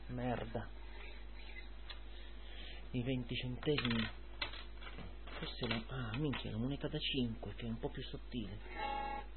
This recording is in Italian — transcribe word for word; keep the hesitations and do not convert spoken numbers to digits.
Merda. I venti centesimi. Forse la... Ah, minchia, la moneta da cinque che è un po' più sottile.